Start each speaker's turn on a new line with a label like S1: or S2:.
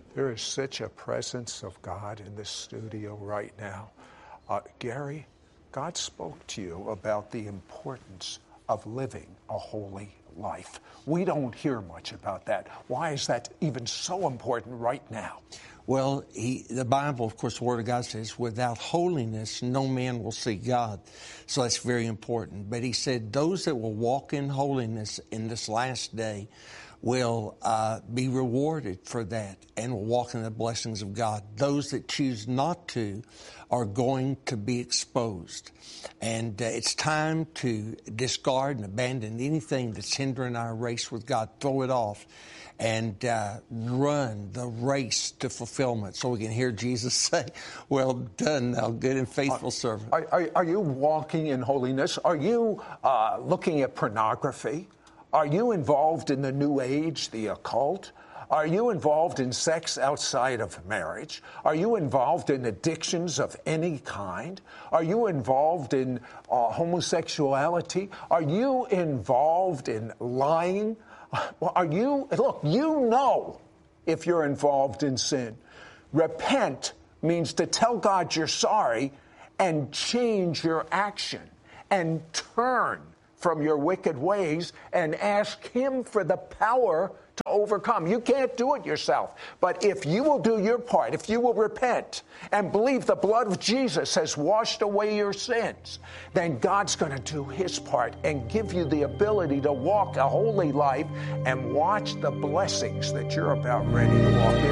S1: There is such a presence of God in this studio right now. Gary, God spoke to you about the importance of living a holy life. We don't hear much about that. Why is that even so important right now?
S2: Well, the Bible, of course, the Word of God says, without holiness, no man will see God. So that's very important. But he said, those that will walk in holiness in this last day will be rewarded for that and will walk in the blessings of God. Those that choose not to are going to be exposed. And it's time to discard and abandon anything that's hindering our race with God. Throw it off and run the race to fulfillment. So we can hear Jesus say, well done, thou good and faithful servant.
S1: Are you walking in holiness? Are you looking at pornography? Are you involved in the New Age, the occult? Are you involved in sex outside of marriage? Are you involved in addictions of any kind? Are you involved in homosexuality? Are you involved in lying? Look, you know if you're involved in sin. Repent means to tell God you're sorry and change your action and turn from your wicked ways and ask Him for the power to overcome. You can't do it yourself. But if you will do your part, if you will repent and believe the blood of Jesus has washed away your sins, then God's going to do His part and give you the ability to walk a holy life and watch the blessings that you're about ready to walk in.